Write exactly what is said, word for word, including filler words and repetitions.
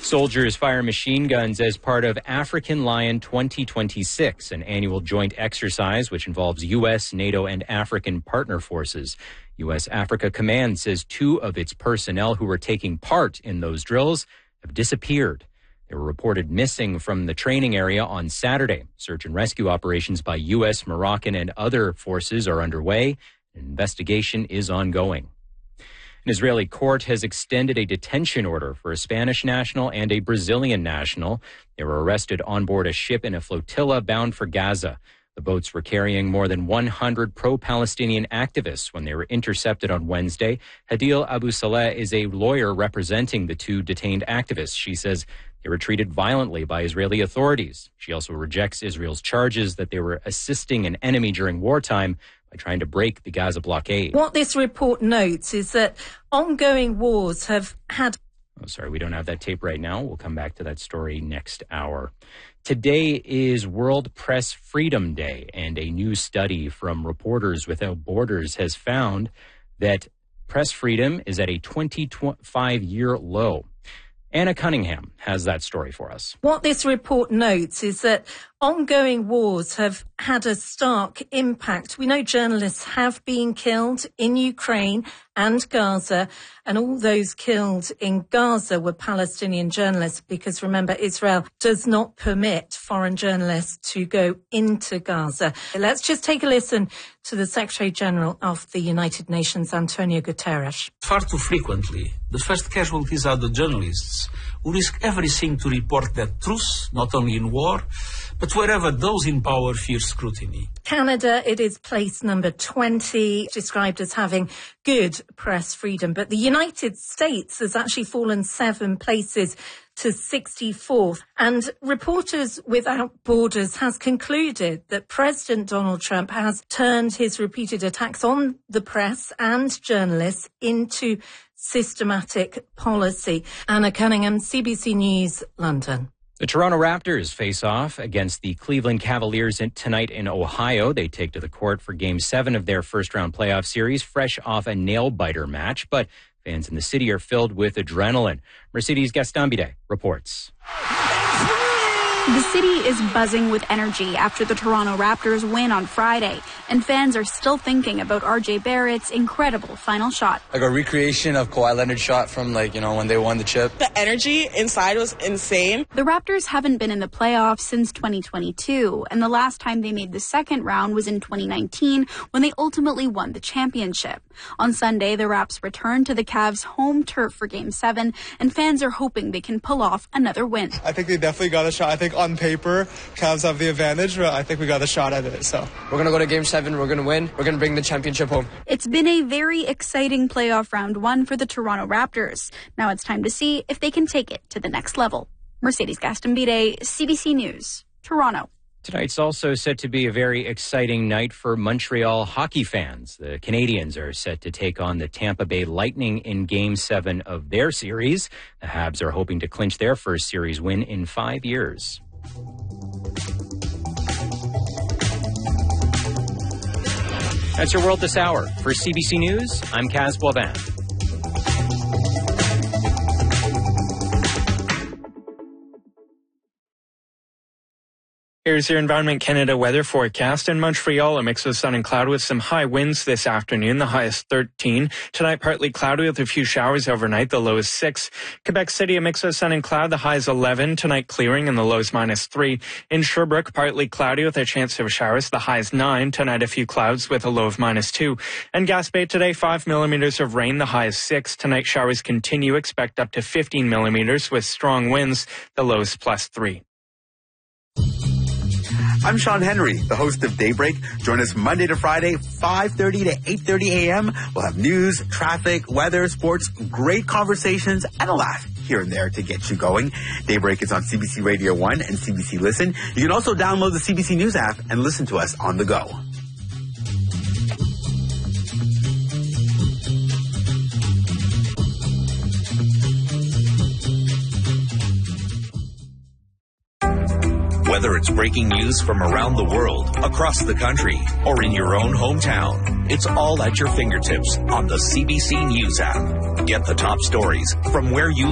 Soldiers fire machine guns as part of African Lion twenty twenty-six, an annual joint exercise which involves U S, NATO, and African partner forces. U S Africa Command says two of its personnel who were taking part in those drills have disappeared. They were reported missing from the training area on Saturday. Search and rescue operations by U S, Moroccan, and other forces are underway. An investigation is ongoing. An Israeli court has extended a detention order for a Spanish national and a Brazilian national. They were arrested on board a ship in a flotilla bound for Gaza. The boats were carrying more than one hundred pro-Palestinian activists when they were intercepted on Wednesday. Hadil Abu Saleh is a lawyer representing the two detained activists. She says they were treated violently by Israeli authorities. She also rejects Israel's charges that they were assisting an enemy during wartime by trying to break the Gaza blockade. What this report notes is that ongoing wars have had... Oh, sorry, we don't have that tape right now. We'll come back to that story next hour. Today is World Press Freedom Day, and a new study from Reporters Without Borders has found that press freedom is at a twenty-five year low. Anna Cunningham has that story for us. What this report notes is that ongoing wars have had a stark impact. We know journalists have been killed in Ukraine and Gaza, and all those killed in Gaza were Palestinian journalists because, remember, Israel does not permit foreign journalists to go into Gaza. Let's just take a listen to the Secretary General of the United Nations, Antonio Guterres. Far too frequently, the first casualties are the journalists who risk everything to report their truth, not only in war, but wherever those in power fear scrutiny. Canada, it is place number twenty, described as having good press freedom. But the United States has actually fallen seven places to sixty-fourth. And Reporters Without Borders has concluded that President Donald Trump has turned his repeated attacks on the press and journalists into systematic policy. Anna Cunningham, C B C News, London. The Toronto Raptors face off against the Cleveland Cavaliers in, tonight in Ohio. They take to the court for Game seven of their first-round playoff series, fresh off a nail-biter match. But fans in the city are filled with adrenaline. Mercedes Gastambide reports. The city is buzzing with energy after the Toronto Raptors win on Friday, and fans are still thinking about R J Barrett's incredible final shot. Like a recreation of Kawhi Leonard's shot from, like, you know, when they won the chip. The energy inside was insane. The Raptors haven't been in the playoffs since twenty twenty-two, and the last time they made the second round was in twenty nineteen when they ultimately won the championship. On Sunday, the Raps return to the Cavs' home turf for Game seven, and fans are hoping they can pull off another win. I think they definitely got a shot. I think on paper, Cavs have the advantage, but I think we got a shot at it. So we're going to go to Game seven. We're going to win. We're going to bring the championship home. It's been a very exciting playoff round one for the Toronto Raptors. Now it's time to see if they can take it to the next level. Mercedes Gastambide, C B C News, Toronto. Tonight's also set to be a very exciting night for Montreal hockey fans. The Canadiens are set to take on the Tampa Bay Lightning in Game seven of their series. The Habs are hoping to clinch their first series win in five years. That's your world this hour. For C B C News, I'm Kaz Boivin. Here's your Environment Canada weather forecast. In Montreal, a mix of sun and cloud with some high winds this afternoon, the high is thirteen. Tonight, partly cloudy with a few showers overnight, the low is six. Quebec City, a mix of sun and cloud, the high is eleven. Tonight, clearing and the low is minus three. In Sherbrooke, partly cloudy with a chance of showers, the high is nine. Tonight, a few clouds with a low of minus two. And Gaspé today, five millimeters of rain, the high is six. Tonight, showers continue, expect up to fifteen millimeters with strong winds, the low is plus three. I'm Sean Henry, the host of Daybreak. Join us Monday to Friday, five thirty to eight thirty a.m. We'll have news, traffic, weather, sports, great conversations, and a laugh here and there to get you going. Daybreak is on C B C Radio one and C B C Listen. You can also download the C B C News app and listen to us on the go. Whether it's breaking news from around the world, across the country, or in your own hometown, it's all at your fingertips on the C B C News app. Get the top stories from where you